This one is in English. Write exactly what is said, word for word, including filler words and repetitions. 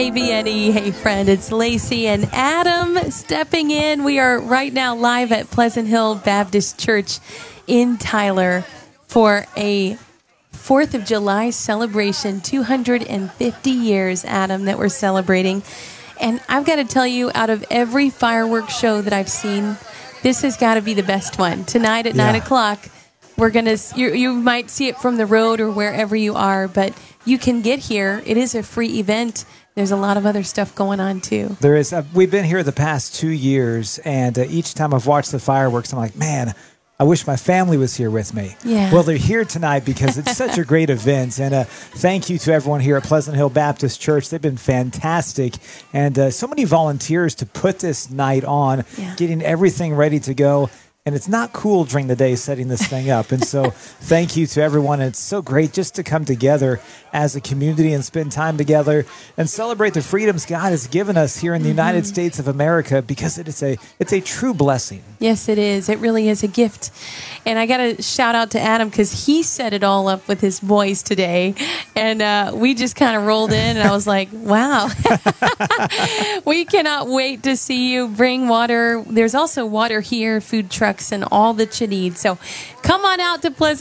K V N E, hey friend, it's Lacey and Adam stepping in. We are right now live at Pleasant Hill Baptist Church in Tyler for a fourth of July celebration, two hundred fifty years, Adam, that we're celebrating. And I've got to tell you, out of every fireworks show that I've seen, this has got to be the best one. Tonight at yeah. nine o'clock, we're going to, you, you might see it from the road or wherever you are, but you can get here. It is a free event. There's a lot of other stuff going on, too. There is. Uh, we've been here the past two years, and uh, each time I've watched the fireworks, I'm like, man, I wish my family was here with me. Yeah. Well, they're here tonight because it's such a great event. And uh, thank you to everyone here at Pleasant Hill Baptist Church. They've been fantastic. And uh, so many volunteers to put this night on, yeah. getting everything ready to go. And it's not cool during the day setting this thing up. And so thank you to everyone. It's so great just to come together as a community and spend time together and celebrate the freedoms God has given us here in the mm-hmm. United States of America, because it is a it's a true blessing. Yes, it is. It really is a gift. And I got to shout out to Adam because he set it all up with his voice today. And uh, we just kind of rolled in and I was like, wow. We cannot wait to see you bring water. There's also water here, food trucks, and all that you need. So come on out to Pleasant